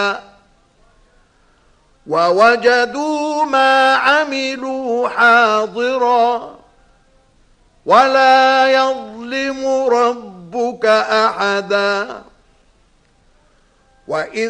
ووجدوا ما عملوا حاضرا ولا يظلم ربك أحدا. وإذ